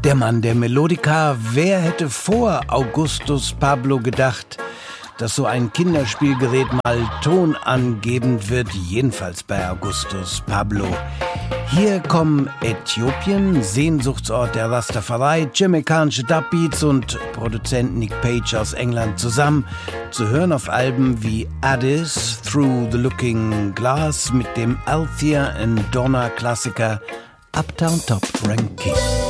Der Mann der Melodika, wer hätte vor Augustus Pablo gedacht, dass so ein Kinderspielgerät mal tonangebend wird, jedenfalls bei Augustus Pablo. Hier kommen Äthiopien, Sehnsuchtsort der Rastafari, jamaikanische Dubbeats und Produzent Nick Page aus England zusammen, zu hören auf Alben wie Addis, Through the Looking Glass mit dem Althea and Donna Klassiker Uptown Top Ranking.